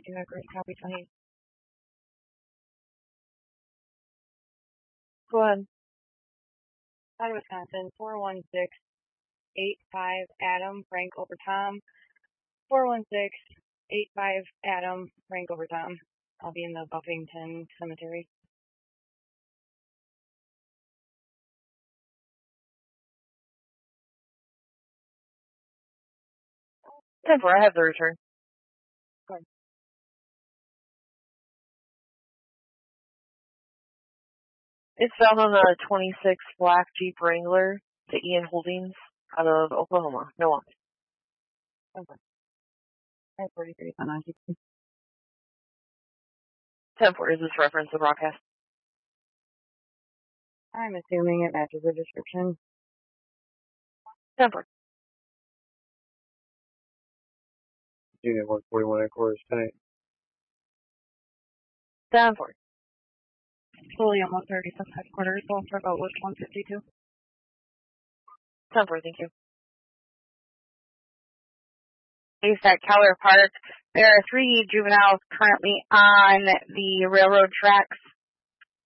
42 acres, copy 20. Go ahead. Out of Wisconsin, 41685 Adam, Frank over Tom. 41685 Adam, Frank over Tom. I'll be in the Buffington Cemetery. I have the return. Good. It's found on a 26 black Jeep Wrangler to Ian Holdings out of Oklahoma. No one. Okay. I have 43 on occupancy. 10-4, is this reference the broadcast? I'm assuming it matches the description. 10-4. Unit 141 headquarters tonight. 10-4. William 136 headquarters, Walford Outlook 152. 10-4, thank you. Based at Keller Park, there are 3 juveniles currently on the railroad tracks